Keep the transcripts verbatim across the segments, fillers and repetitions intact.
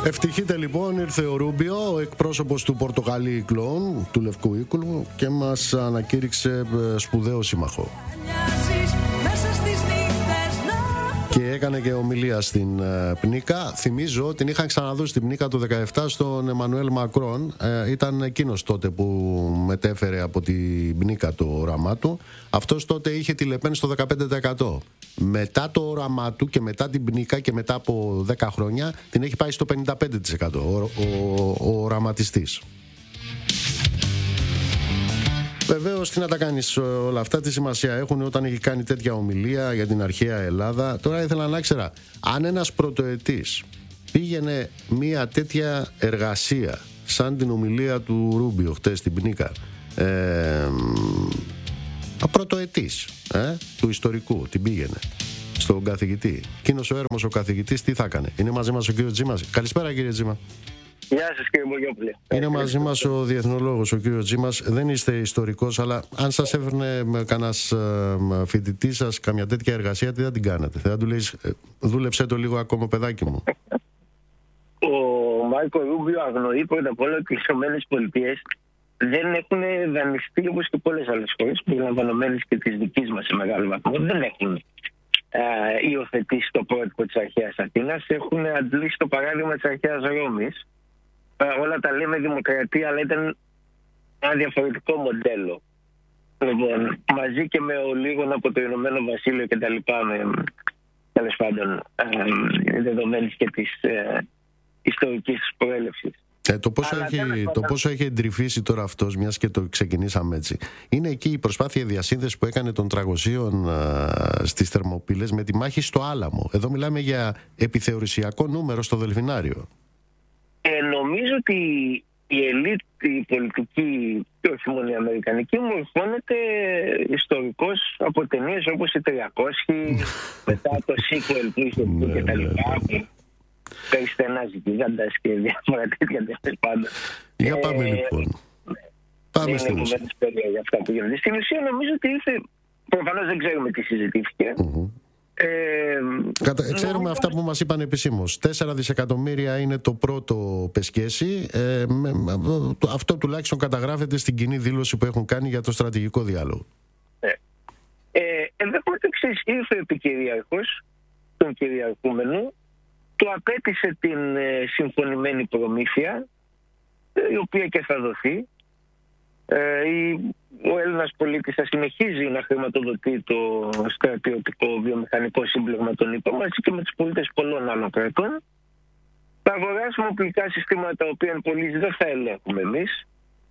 Ευτυχείτε λοιπόν, ήρθε ο Ρούμπιο, ο εκπρόσωπος του Πορτογαλί κλόν, του Λευκού Οίκου, και μας ανακήρυξε σπουδαίο σύμμαχο. Και έκανε και ομιλία στην Πνίκα. Θυμίζω, την είχαν ξαναδώσει στην Πνίκα το δύο χιλιάδες δεκαεπτά στον Εμμανουέλ Μακρόν. Ε, ήταν εκείνος τότε που μετέφερε από την Πνίκα το όραμά του. Αυτός τότε είχε τη Λεπέν στο δεκαπέντε τοις εκατό. Μετά το όραμά του και μετά την Πνίκα και μετά από δέκα χρόνια την έχει πάει στο πενήντα πέντε τοις εκατό ο, ο, ο οραματιστής. Βεβαίως, τι να τα κάνεις όλα αυτά, τι σημασία έχουν όταν έχει κάνει τέτοια ομιλία για την αρχαία Ελλάδα. Τώρα ήθελα να ξέρω, αν ένας πρωτοετής πήγαινε μια τέτοια εργασία σαν την ομιλία του Ρούμπιο χτες στην Πνίκα, ε, πρωτοετής ε, του ιστορικού, την πήγαινε στον καθηγητή, εκείνος ο έρμος ο καθηγητής τι θα έκανε? Είναι μαζί μας ο κύριος Τζίμας. Καλησπέρα κύριε Τζίμα. Γεια σας κύριε Μπογιόπουλε. Είναι μαζί μας ο διεθνολόγος, ο κύριος Τζίμας. Δεν είστε ιστορικός, αλλά αν σας έφερνε κανένας φοιτητής σας καμιά τέτοια εργασία, τι θα την κάνατε? Θα του λέει, δούλεψέ το λίγο ακόμα παιδάκι μου? Ο Μάρκο Ρούμπιο αγνοεί πρώτα απ' όλα ότι οι Ηνωμένες Πολιτείες δεν έχουν δανειστεί όπως και πολλές άλλες χώρες, περιλαμβανομένες και της δικής μας σε μεγάλο βαθμό. Δεν έχουν ε, υιοθετήσει το πρότυπο της αρχαίας Αθήνας, έχουν αντλήσει το παράδειγμα της αρχαίας Ρώμης. Όλα τα λέμε δημοκρατία, αλλά ήταν ένα διαφορετικό μοντέλο. Λοιπόν, μαζί και με ολίγων από το Ηνωμένο Βασίλειο και τα λοιπά, με τέλος πάντων ε, δεδομένης και της ε, ιστορικής προέλευσης. Ε, το, πόσο έχει, το πάντα... πόσο έχει εντρυφήσει τώρα αυτός, μιας και το ξεκινήσαμε έτσι, είναι εκεί η προσπάθεια διασύνδεσης που έκανε των Τραγωσίων α, στις Θερμοπύλες με τη μάχη στο Άλαμο. Εδώ μιλάμε για επιθεωρησιακό νούμερο στο Δελφινάριο. Ε, νομίζω ότι η ελίτ, η πολιτική και όχι μόνο η αμερικανική, μορφώνεται ιστορικώς από ταινίες όπως οι τριακόσιοι, μετά το sequel που είχε πει και τα λοιπά, περιστενάς γιγάντας και διάφορα τέτοια τέλος πάντων. Για πάμε ε, λοιπόν. Πάμε στην ουσία. Για αυτά που γίνονται. Στην ουσία νομίζω ότι ήρθε, προφανώς δεν ξέρουμε τι συζητήθηκε. Mm-hmm. Ε, Κατα... Ξέρουμε νομίζω... αυτά που μας είπαν επισήμως. Τέσσερα δισεκατομμύρια είναι το πρώτο πεσκέσι. Ε, με, αυτό τουλάχιστον καταγράφεται στην κοινή δήλωση που έχουν κάνει για το στρατηγικό διάλογο. Ε, ε, ενδεχομένως το εξής. Ήρθε ο επικυρίαρχος των κυριαρχούμενου, του απέτησε την ε, συμφωνημένη προμήθεια, ε, η οποία και θα δοθεί. Ε, η, ο Έλληνας πολίτης θα συνεχίζει να χρηματοδοτεί το στρατιωτικό βιομηχανικό σύμπλεγμα των ΗΠΑ μαζί και με τους πολίτες πολλών άλλων κρατών. Θα αγοράσουμε οπλικά συστήματα τα οποία πολλοί δεν θα ελέγχουμε εμείς,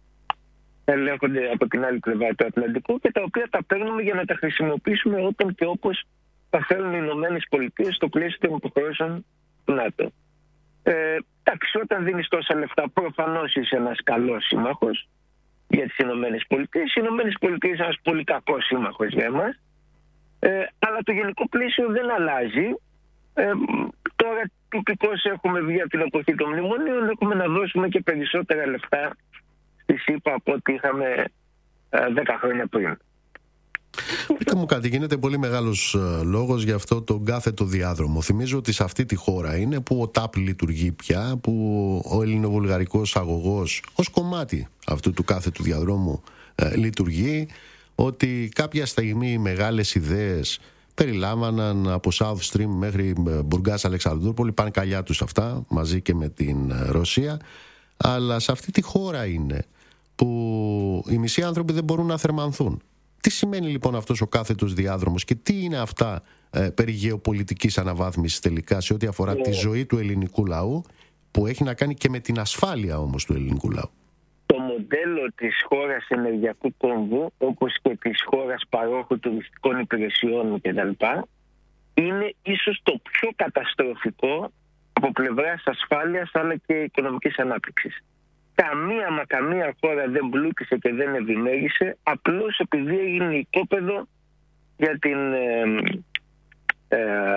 ελέγχονται από την άλλη πλευρά του Ατλαντικού, και τα οποία τα παίρνουμε για να τα χρησιμοποιήσουμε όταν και όπως θα θέλουν οι Ηνωμένες Πολιτείες στο πλαίσιο των υποχρεώσεων του ΝΑΤΟ. Ε, εντάξει, όταν δίνεις τόσα λεφτά, προφανώς είσαι ένας καλός σύμμαχος για τις Ηνωμένες Πολιτείες. Οι Ηνωμένες Πολιτείες είναι ένας πολύ κακός σύμμαχος για εμάς. Ε, αλλά το γενικό πλαίσιο δεν αλλάζει. Ε, τώρα τυπικώς έχουμε βγει από την εποχή των μνημονίων, έχουμε να δώσουμε και περισσότερα λεφτά στη ΣΥΠΑ από ό,τι είχαμε δέκα χρόνια πριν. Πείτε μου κάτι, γίνεται πολύ μεγάλος ε, λόγος για αυτό τον κάθετο διάδρομο. Θυμίζω ότι σε αυτή τη χώρα είναι που ο ΤΑΠ λειτουργεί πια, που ο ελληνοβουλγαρικός αγωγός ως κομμάτι αυτού του κάθετου διαδρόμου ε, λειτουργεί, ότι κάποια στιγμή οι μεγάλες ιδέες περιλάμβαναν από South Stream μέχρι Μπουργκάς Αλεξανδρούπολη, πάνε καλιά τους αυτά μαζί και με την Ρωσία, αλλά σε αυτή τη χώρα είναι που οι μισοί άνθρωποι δεν μπορούν να θερμανθούν. Τι σημαίνει λοιπόν αυτός ο κάθετος διάδρομος και τι είναι αυτά ε, περί γεωπολιτικής αναβάθμισης τελικά σε ό,τι αφορά yeah. τη ζωή του ελληνικού λαού, που έχει να κάνει και με την ασφάλεια όμως του ελληνικού λαού? Το μοντέλο της χώρας ενεργειακού κόμβου, όπως και της χώρας παρόχου τουριστικών υπηρεσιών κτλ., είναι ίσως το πιο καταστροφικό από πλευράς ασφάλειας αλλά και οικονομικής ανάπτυξης. Καμία μα καμία χώρα δεν πλούτησε και δεν ευημέρισε απλώς επειδή έγινε οικόπεδο για την ε, ε,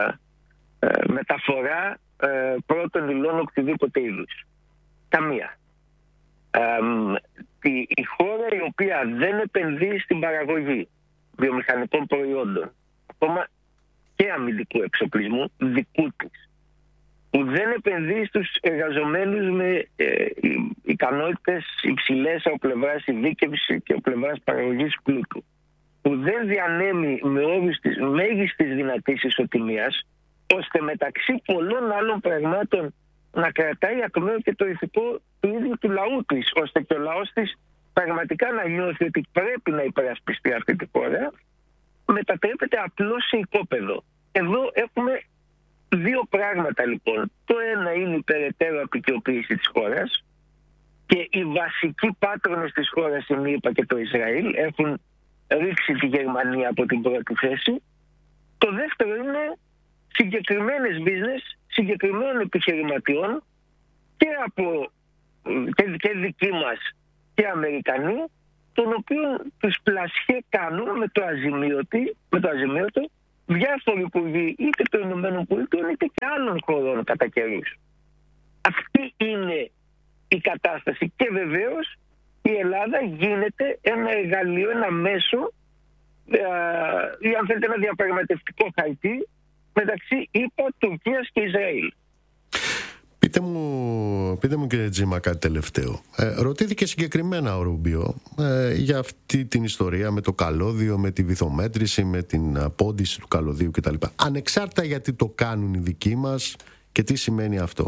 ε, μεταφορά ε, πρώτων υλών οτιδήποτε είδους. Καμία. Ε, η, η χώρα η οποία δεν επενδύει στην παραγωγή βιομηχανικών προϊόντων, ακόμα και αμυντικού εξοπλισμού δικού της, που δεν επενδύει στους εργαζομένους με ε, ικανότητες υψηλές από πλευράς ειδίκευσης και από πλευράς παραγωγής πλούτου, που δεν διανέμει με όρους της μέγιστης δυνατής ισοτιμίας, ώστε μεταξύ πολλών άλλων πραγμάτων να κρατάει ακμαίο και το ηθικό του ίδιου του λαού της, ώστε και ο λαός της πραγματικά να νιώθει ότι πρέπει να υπερασπιστεί αυτή τη χώρα, μετατρέπεται απλώς σε οικόπεδο. Εδώ έχουμε δύο πράγματα λοιπόν. Το ένα είναι η περαιτέρω αποικιοποίηση της χώρας, και οι βασικοί πάτρονες της χώρας, η ΗΠΑ και το Ισραήλ, έχουν ρίξει τη Γερμανία από την πρώτη θέση. Το δεύτερο είναι συγκεκριμένες business, συγκεκριμένων επιχειρηματιών και από και, και δικοί μας και Αμερικανοί, των οποίων τους πλασιέ κάνουν με το αζημίωτο, με το αζημίωτο διάφοροι υπουργοί είτε των Ηνωμένων Πολιτειών είτε και άλλων χωρών κατά καιρούς. Αυτή είναι η κατάσταση, και βεβαίως η Ελλάδα γίνεται ένα εργαλείο, ένα μέσο ή αν θέλετε ένα διαπραγματευτικό χαρτί μεταξύ ΗΠΑ, Τουρκίας και Ισραήλ. Πείτε μου, πείτε μου κύριε Τζίμα κάτι τελευταίο. Ε, ρωτήθηκε συγκεκριμένα ο Ρούμπιο ε, για αυτή την ιστορία με το καλώδιο, με τη βυθομέτρηση, με την πόντιση του καλωδίου κτλ. Ανεξάρτητα γιατί το κάνουν οι δικοί μας και τι σημαίνει αυτό.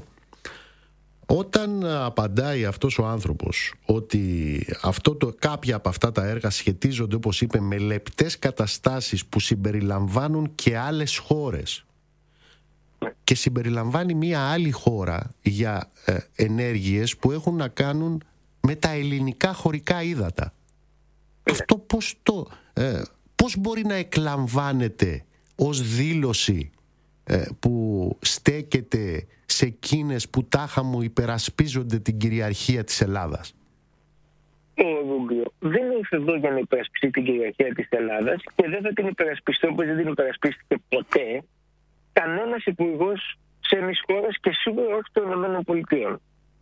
Όταν απαντάει αυτός ο άνθρωπος ότι αυτό το, κάποια από αυτά τα έργα σχετίζονται, όπως είπε, με λεπτές καταστάσεις που συμπεριλαμβάνουν και άλλες χώρες και συμπεριλαμβάνει μία άλλη χώρα για ε, ενέργειες που έχουν να κάνουν με τα ελληνικά χωρικά ύδατα, αυτό πώς, το, ε, πώς μπορεί να εκλαμβάνεται ως δήλωση ε, που στέκεται σε εκείνες που τάχα μου υπερασπίζονται την κυριαρχία της Ελλάδας? Ο Ρούμπιο δεν ήρθε εδώ για να υπερασπιστεί την κυριαρχία της Ελλάδας και δεν θα την υπερασπιστεί όπως δεν την υπερασπίστηκε ποτέ κανένας υπουργός σε εμείς χώρας και σίγουρα όχι των Ηνωμένων Πολιτειών.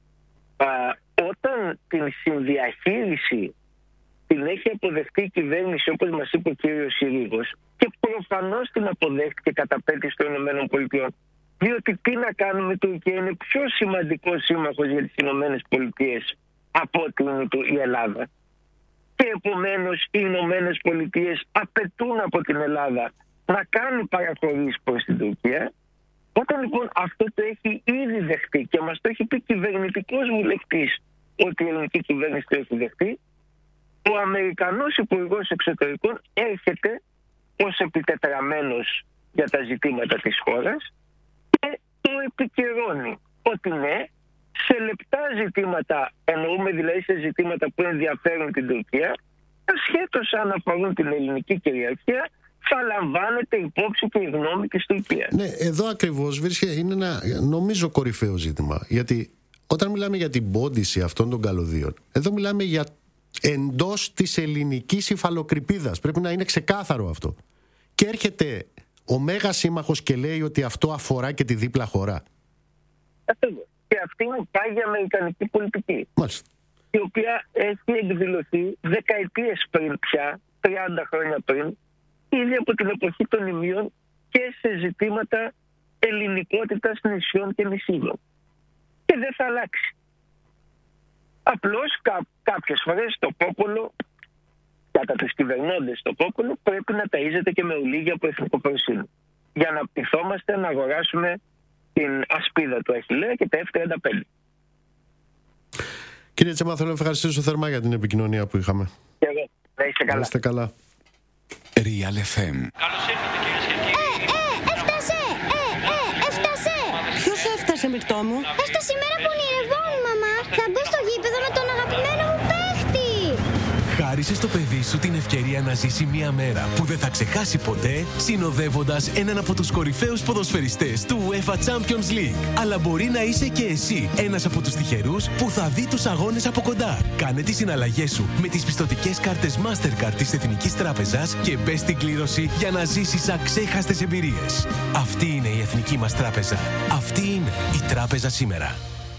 Όταν την συνδιαχείριση την έχει αποδεχτεί η κυβέρνηση, όπως μας είπε ο κύριος Συρίγος, και προφανώς την αποδέχτηκε κατά πέτηση των Ηνωμένων Πολιτειών, διότι τι να κάνουμε, η Τουρκία είναι πιο σημαντικός σύμμαχος για τις Ηνωμένες Πολιτείες από ότι είναι η Ελλάδα. Και επομένως οι Ηνωμένες Πολιτείες απαιτούν από την Ελλάδα να κάνει παραχωρήσεις προς την Τουρκία. Όταν λοιπόν αυτό το έχει ήδη δεχτεί και μας το έχει πει κυβερνητικός βουλευτής ότι η ελληνική κυβέρνηση το έχει δεχτεί, ο Αμερικανός Υπουργός Εξωτερικών έρχεται ως επιτετραμένος για τα ζητήματα της χώρας και το επικαιρώνει ότι ναι, σε λεπτά ζητήματα, εννοούμε δηλαδή σε ζητήματα που ενδιαφέρουν την Τουρκία, ασχέτως αν αφορούν την ελληνική κυριαρχία, θα λαμβάνεται υπόψη και η γνώμη της Τουρκίας. Ναι, εδώ ακριβώς βρίσκεται, είναι ένα νομίζω κορυφαίο ζήτημα. Γιατί όταν μιλάμε για την πόντιση αυτών των καλωδίων, εδώ μιλάμε για εντός της ελληνικής υφαλοκρηπίδας. Πρέπει να είναι ξεκάθαρο αυτό. Και έρχεται ο μέγας σύμμαχος και λέει ότι αυτό αφορά και τη δίπλα χώρα. Ακριβώς. Και αυτή είναι η πάγια αμερικανική πολιτική. Μάλιστα. Η οποία έχει εκδηλωθεί δεκαετίες πριν πια, τριάντα χρόνια πριν, ήδη από την εποχή των Ιμίων και σε ζητήματα ελληνικότητας νησιών και νησίδων. Και δεν θα αλλάξει. Απλώς κά, κάποιες φορές το πόπολο, κατά τους κυβερνώντες το πόπολο, πρέπει να ταΐζεται και με ολίγια από εθνικοπροσύνη. Για να πειθόμαστε να αγοράσουμε την ασπίδα του Αχιλλέα και τα εφ τριάντα πέντε. Κύριε Τσέμα, θέλω να ευχαριστήσω θερμά για την επικοινωνία που είχαμε. Και εγώ. Να είστε καλά. Να είστε καλά. Real εφ εμ. Καλώς ήρθατε κυρίες και κύριοι. Ε, ε, έφτασε! Ε, ε, έφτασε! Ποιος έφτασε, Μυρτώ μου? Έφτασε η μέρα που ονειρευόμουν, μαμά. Θα μπω στο γήπεδο με τον αγαπημένο μου παίχτη. Χάρισε στο παιδί σου την ευκαιρία να ζήσει μια μέρα που δεν θα ξεχάσει ποτέ, συνοδεύοντας έναν από τους κορυφαίους ποδοσφαιριστές του UEFA Champions League. Αλλά μπορεί να είσαι και εσύ ένας από τους τυχερούς που θα δει τους αγώνες από κοντά. Κάνε τις συναλλαγές σου με τις πιστωτικές κάρτες Mastercard της Εθνικής Τράπεζας και μπες στην κλήρωση για να ζήσεις αξέχαστες εμπειρίες. Αυτή είναι η Εθνική μας Τράπεζα. Αυτή είναι η Τράπεζα σήμερα.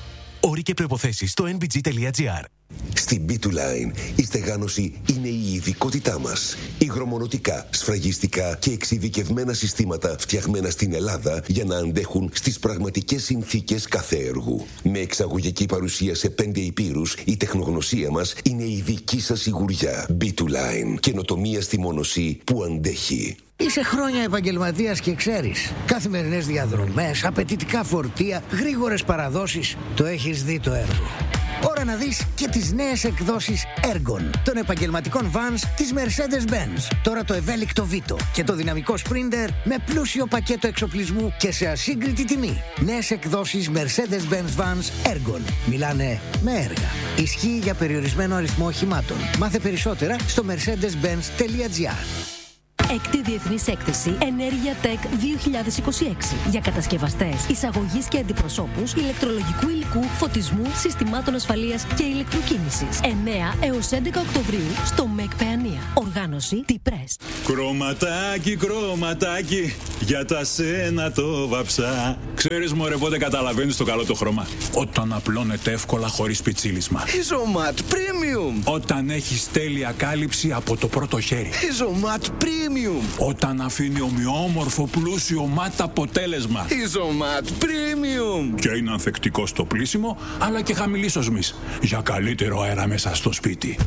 Όροι και προϋποθέσεις στο εν μπι τζι τελεία τζι άρ. Στην μπι του Line η στεγάνωση είναι η ειδικότητά μας. Υγρομονωτικά, σφραγιστικά και εξειδικευμένα συστήματα φτιαγμένα στην Ελλάδα για να αντέχουν στις πραγματικές συνθήκες κάθε έργου. Με εξαγωγική παρουσία σε πέντε υπήρους, η τεχνογνωσία μας είναι η δική σας σιγουριά. μπι του Line. Καινοτομία στη μονοσή που αντέχει. Είσαι χρόνια επαγγελματίας και ξέρεις. Καθημερινές διαδρομές, απαιτητικά φορτία, γρήγορες παραδόσεις. Το έχεις δει το έργο. Ώρα να δεις και τις νέες εκδόσεις Ergon των επαγγελματικών vans της Mercedes-Benz. Τώρα το ευέλικτο Vito και το δυναμικό Sprinter με πλούσιο πακέτο εξοπλισμού και σε ασύγκριτη τιμή. Νέες εκδόσεις Mercedes-Benz vans Ergon. Μιλάνε με έργα. Ισχύει για περιορισμένο αριθμό οχημάτων. Μάθε περισσότερα στο mercedes benz τελεία τζι άρ. Έκτη Διεθνής Έκθεση Ενέργεια Tech δύο χιλιάδες είκοσι έξι για κατασκευαστές, εισαγωγής και αντιπροσώπους ηλεκτρολογικού υλικού, φωτισμού, συστημάτων ασφαλείας και ηλεκτροκίνησης. εννέα έως έντεκα Οκτωβρίου στο ΜΕΚ Παιανία. Οργάνωση T-Press. Κρωματάκι, κρωματάκι, για τα σένα το βαψά. Ξέρεις μωρέ πότε καταλαβαίνεις το καλό το χρώμα? Όταν απλώνεται εύκολα χωρίς πιτσίλισμα. Isomat Premium. Όταν έχεις τέλεια κάλυψη από το πρώτο χέρι. Isomat Premium. Όταν αφήνει ομοιόμορφο πλούσιο ματ αποτέλεσμα. Isomat Premium. Και είναι ανθεκτικό στο πλύσιμο, αλλά και χαμηλής οσμής, για καλύτερο αέρα μέσα στο σπίτι.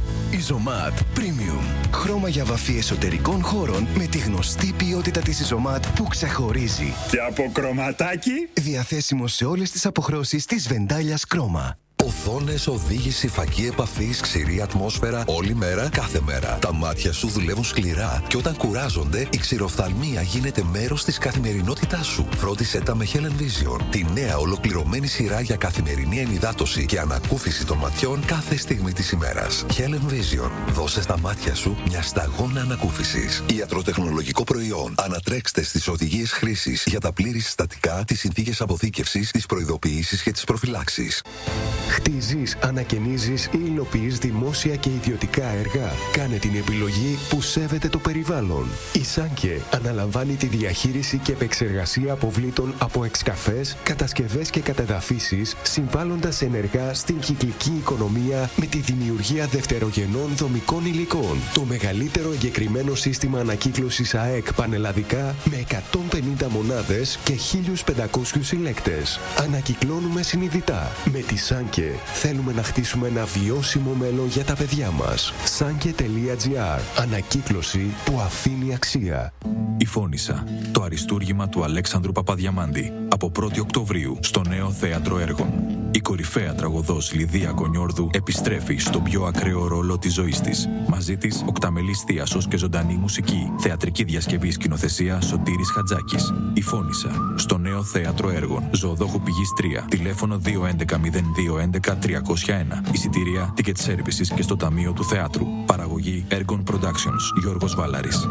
Isomat Premium. Χρώμα για βαφή εσωτερικών χώρων με τη γνωστή ποιότητα της Isomat που ξεχωρίζει. Και από κρωματάκι. Διαθέσιμο σε όλες τις αποχρώσεις της Βεντάλιας Κρόμα. Οθόνες, οδήγηση, φακή επαφής, ξηρή ατμόσφαιρα, όλη μέρα, κάθε μέρα. Τα μάτια σου δουλεύουν σκληρά και όταν κουράζονται, η ξηροφθαλμία γίνεται μέρος της καθημερινότητάς σου. Φρόντισε τα με Helen Vision, τη νέα ολοκληρωμένη σειρά για καθημερινή ενυδάτωση και ανακούφιση των ματιών κάθε στιγμή της ημέρας. Helen Vision, δώσε στα μάτια σου μια σταγόνα ανακούφισης. Ιατροτεχνολογικό προϊόν. Ανατρέξτε στις οδηγίες χρήσης για τα πλήρη συστατικά, τις συνθήκες αποθήκευσης, τις προειδοποιήσεις και τις προφυλάξεις. Χτίζεις, ανακαινίζεις ή υλοποιείς δημόσια και ιδιωτικά έργα. Κάνε την επιλογή που σέβεται το περιβάλλον. Η Σάνκε αναλαμβάνει τη διαχείριση και επεξεργασία αποβλήτων από εξκαφές, κατασκευές και κατεδαφίσεις, συμβάλλοντας ενεργά στην κυκλική οικονομία με τη δημιουργία δευτερογενών δομικών υλικών. Το μεγαλύτερο εγκεκριμένο σύστημα ανακύκλωσης ΑΕΚ πανελλαδικά με εκατόν πενήντα μονάδες και χίλιους πεντακόσιους συλλέκτες. Ανακυκλώνουμε συνειδητά. Με τη Σάνκε θέλουμε να χτίσουμε ένα βιώσιμο μέλλον για τα παιδιά μας. Σάνκε τελεία τζι άρ. Ανακύκλωση που αφήνει αξία. Η Φώνισσα. Το αριστούργημα του Αλέξανδρου Παπαδιαμάντη. Από πρώτη Οκτωβρίου στο νέο Θέατρο Έργων. Η κορυφαία τραγωδός Λιδία Κονιόρδου επιστρέφει στον πιο ακραίο ρόλο της ζωής της. Μαζί της, οκταμελής θίασος και ζωντανή μουσική. Θεατρική διασκευή σκηνοθεσία Σωτήρης Χατζάκης. Η Φώνισσα. Στο νέο Θέατρο Έργων. Ζωοδόχου Πηγής τρία. Τηλέφωνο δύο έντεκα μηδέν δύο έντεκα τριακόσια ένα. Εισιτήρια, ticket services και στο Ταμείο του Θεάτρου. Παραγωγή Ergon Productions. Γιώργος Βάλαρης.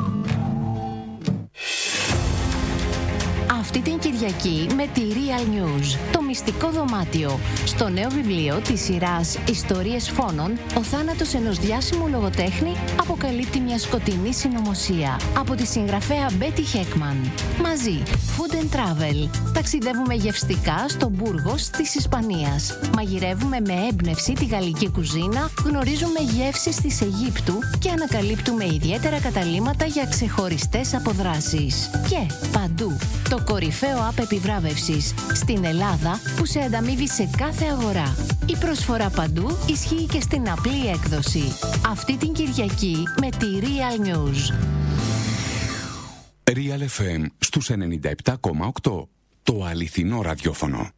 Αυτή την Κυριακή με τη Real News, το μυστικό δωμάτιο. Στο νέο βιβλίο της σειράς «Ιστορίες φόνων», ο θάνατος ενός διάσημου λογοτέχνη αποκαλύπτει μια σκοτεινή συνωμοσία. Από τη συγγραφέα Μπέτι Χέκμαν. Μαζί, Food and Travel. Ταξιδεύουμε γευστικά στο Μπούργος της Ισπανίας. Μαγειρεύουμε με έμπνευση τη γαλλική κουζίνα, γνωρίζουμε γεύσεις της Αιγύπτου και ανακαλύπτουμε ιδιαίτερα καταλύματα για ξεχωριστές αποδράσεις. Και παντού, το κορυφαίο app επιβράβευσης στην Ελλάδα που σε ανταμείβει σε κάθε αγορά. Η προσφορά παντού ισχύει και στην απλή έκδοση. Αυτή την Κυριακή με τη Real News. Real εφ εμ στους ενενήντα επτά κόμμα οκτώ. Το αληθινό ραδιόφωνο.